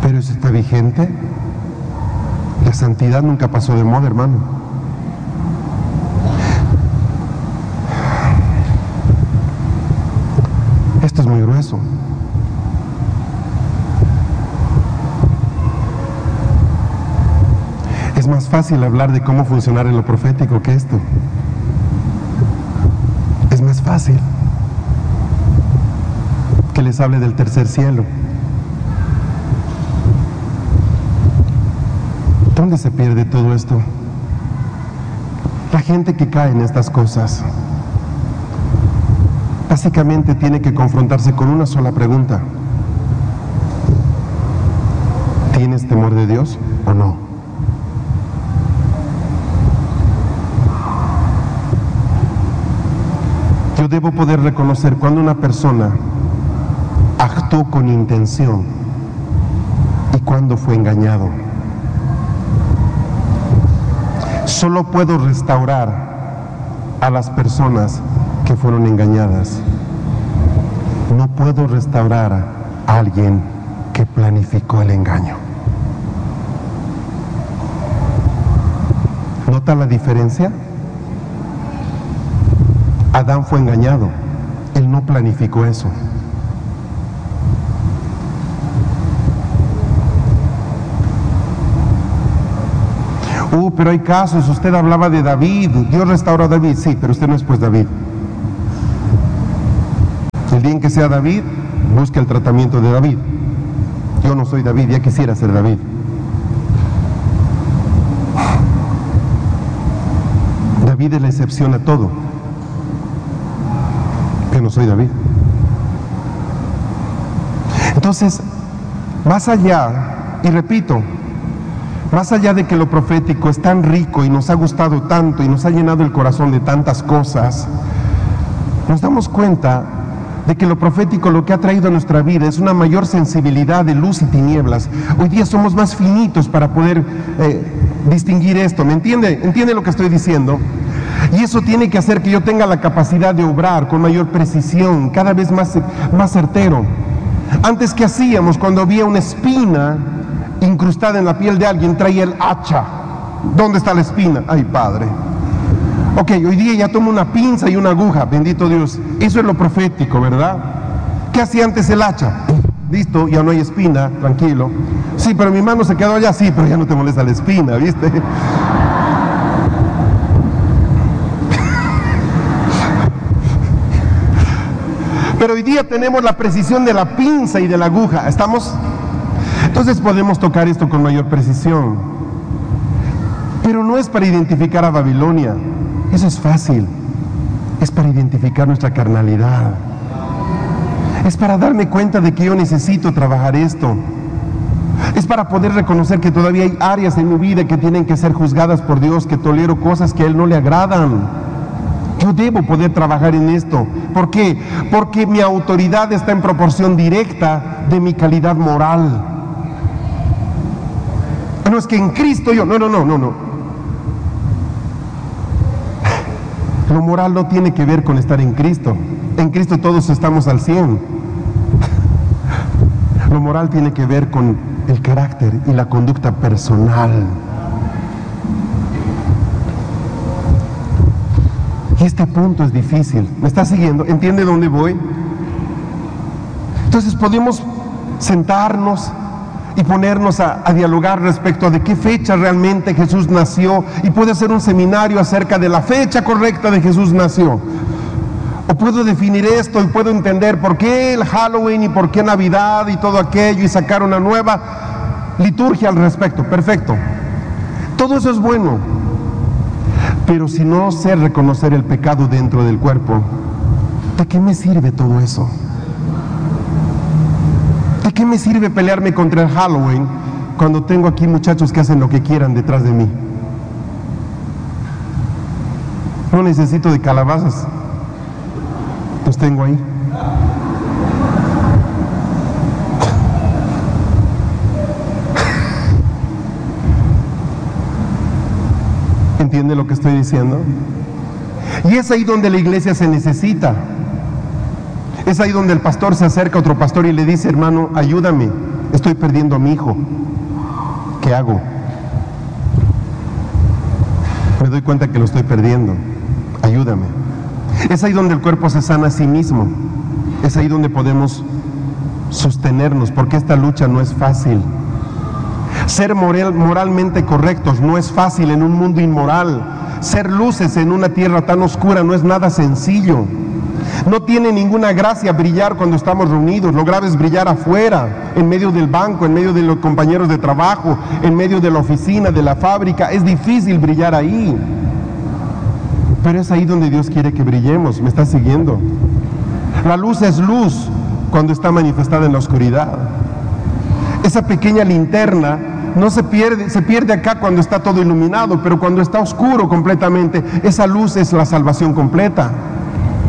Pero eso está vigente. La santidad nunca pasó de moda, hermano. Esto es muy grueso. Es más fácil hablar de cómo funcionar en lo profético que esto. Es más fácil que les hable del tercer cielo. ¿Dónde se pierde todo esto? La gente que cae en estas cosas básicamente tiene que confrontarse con una sola pregunta: ¿tienes temor de Dios o no? Yo debo poder reconocer cuando una persona actuó con intención y cuando fue engañado. Solo puedo restaurar a las personas que fueron engañadas. No puedo restaurar a alguien que planificó el engaño. ¿Nota la diferencia? Adán fue engañado, él no planificó eso. Pero hay casos, usted hablaba de David, Dios restauró a David, sí, pero usted no es pues David. El día en que sea David, busque el tratamiento de David. Yo no soy David, ya quisiera ser David. David es la excepción a todo. Yo no soy David. Entonces, más allá, y repito, más allá de que lo profético es tan rico y nos ha gustado tanto y nos ha llenado el corazón de tantas cosas, nos damos cuenta de que lo profético lo que ha traído a nuestra vida es una mayor sensibilidad de luz y tinieblas. Hoy día somos más finitos para poder distinguir esto, ¿me entiende? ¿Entiende lo que estoy diciendo? Y eso tiene que hacer que yo tenga la capacidad de obrar con mayor precisión, cada vez más certero. Antes, ¿qué hacíamos? Cuando había una espina incrustada en la piel de alguien, traía el hacha. ¿Dónde está la espina? Ay, Padre. Ok, hoy día ya tomo una pinza y una aguja, bendito Dios. Eso es lo profético, ¿verdad? ¿Qué hacía antes el hacha? Listo, ya no hay espina, tranquilo. Sí, pero mi mano se quedó allá, sí, pero ya no te molesta la espina, ¿viste? Pero hoy día tenemos la precisión de la pinza y de la aguja, ¿estamos? Entonces podemos tocar esto con mayor precisión. Pero no es para identificar a Babilonia, eso es fácil. Es para identificar nuestra carnalidad. Es para darme cuenta de que yo necesito trabajar esto. Es para poder reconocer que todavía hay áreas en mi vida que tienen que ser juzgadas por Dios, que tolero cosas que a Él no le agradan. Yo debo poder trabajar en esto. ¿Por qué? Porque mi autoridad está en proporción directa de mi calidad moral. No es que en Cristo yo, no. Lo moral no tiene que ver con estar en Cristo. En Cristo todos estamos al 100. Lo moral tiene que ver con el carácter y la conducta personal. Y este punto es difícil. ¿Me está siguiendo? ¿Entiende dónde voy? Entonces podemos sentarnos y ponernos a dialogar respecto a de qué fecha realmente Jesús nació, y puede hacer un seminario acerca de la fecha correcta de Jesús nació. O puedo definir esto y puedo entender por qué el Halloween y por qué Navidad y todo aquello y sacar una nueva liturgia al respecto. Perfecto. Todo eso es bueno. Pero si no sé reconocer el pecado dentro del cuerpo, ¿de qué me sirve todo eso? ¿De qué me sirve pelearme contra el Halloween cuando tengo aquí muchachos que hacen lo que quieran detrás de mí? No necesito de calabazas. Los tengo ahí. ¿Entiende lo que estoy diciendo? Y es ahí donde la iglesia se necesita. Es ahí donde el pastor se acerca a otro pastor y le dice: hermano, ayúdame, estoy perdiendo a mi hijo. ¿Qué hago? Me doy cuenta que lo estoy perdiendo. Ayúdame. Es ahí donde el cuerpo se sana a sí mismo. Es ahí donde podemos sostenernos, porque esta lucha no es fácil. Ser moralmente correctos no es fácil en un mundo inmoral. Ser luces en una tierra tan oscura no es nada sencillo. No tiene ninguna gracia brillar cuando estamos reunidos. Lo grave es brillar afuera, en medio del banco, en medio de los compañeros de trabajo, en medio de la oficina, de la fábrica. Es difícil brillar ahí. Pero es ahí donde Dios quiere que brillemos. ¿Me está siguiendo? La luz es luz cuando está manifestada en la oscuridad. Esa pequeña linterna no se pierde acá cuando está todo iluminado, pero cuando está oscuro completamente, esa luz es la salvación completa.